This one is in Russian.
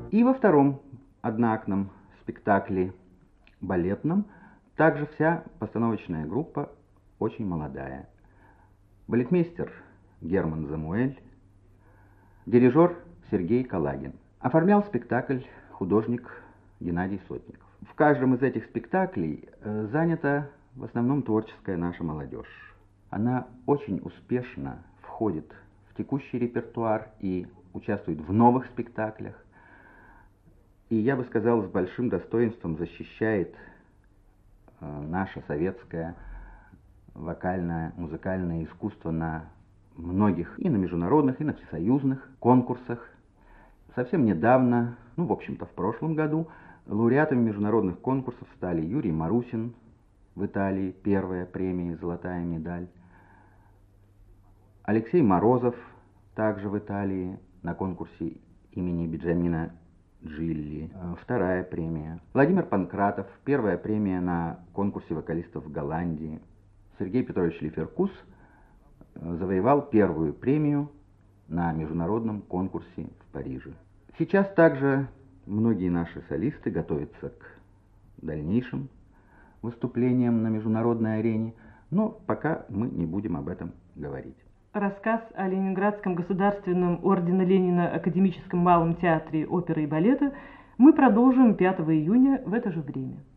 И во втором одноактном спектакле балетном также вся постановочная группа очень молодая. Балетмейстер Герман Замуэль, дирижер Сергей Калагин. Оформлял спектакль художник Геннадий Сотников. В каждом из этих спектаклей занята в основном творческая наша молодежь. Она очень успешно входит в текущий репертуар и участвует в новых спектаклях. И, я бы сказал, с большим достоинством защищает наше советское вокальное, музыкальное искусство на многих, и на международных, и на всесоюзных конкурсах. Совсем недавно, в общем-то в прошлом году, лауреатами международных конкурсов стали Юрий Марусин в Италии, первая премия, золотая медаль, Алексей Морозов, также в Италии, на конкурсе имени Бенджамина Джилли, вторая премия, Владимир Панкратов, первая премия на конкурсе вокалистов в Голландии, Сергей Петрович Лиферкус завоевал первую премию на международном конкурсе в Париже. Сейчас также многие наши солисты готовятся к дальнейшим выступлениям на международной арене, но пока мы не будем об этом говорить. Рассказ о Ленинградском государственном ордена Ленина академическом малом театре оперы и балета мы продолжим 5 июня в это же время.